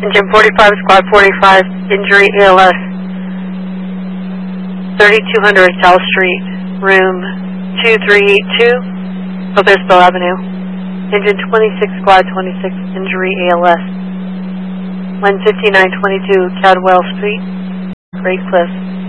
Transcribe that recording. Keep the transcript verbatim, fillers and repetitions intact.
Engine forty-five, Squad forty-five, injury A L S. thirty-two hundred South Street, room two three eight two, Obispo Avenue. Engine twenty-six, Squad twenty-six, injury A L S. one fifty-nine twenty-two Cadwell Street, Great Cliff.